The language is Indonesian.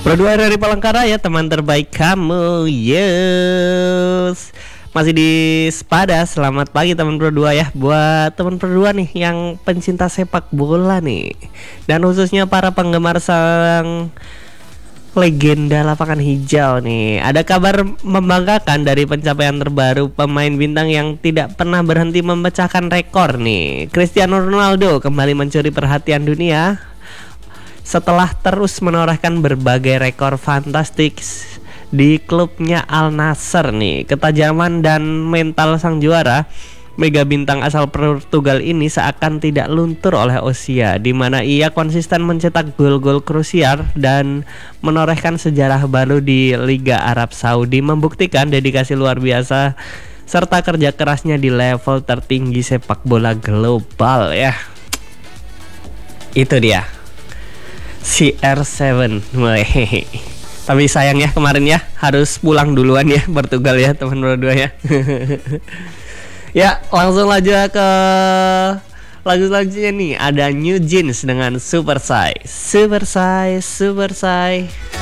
Berdua dari Palangkaraya, teman terbaik kamu. Yes. Masih di Sepada. Selamat pagi teman berdua ya. Buat teman berdua nih yang pencinta sepak bola nih, dan khususnya para penggemar sang legenda lapangan hijau nih. Ada kabar membanggakan dari pencapaian terbaru pemain bintang yang tidak pernah berhenti memecahkan rekor nih. Cristiano Ronaldo kembali mencuri perhatian dunia setelah terus menorehkan berbagai rekor fantastik di klubnya Al Nassr nih. Ketajaman dan mental sang juara mega bintang asal Portugal ini seakan tidak luntur oleh usia, di mana ia konsisten mencetak gol-gol krusial dan menorehkan sejarah baru di Liga Arab Saudi, membuktikan dedikasi luar biasa serta kerja kerasnya di level tertinggi sepak bola global ya. Itu dia CR7. Tapi sayang ya kemarin ya harus pulang duluan ya Portugal ya teman berdua ya. Ya, langsung aja ke lagu selanjutnya nih. Ada New Jeans dengan Super Size. Super Size, Super Size.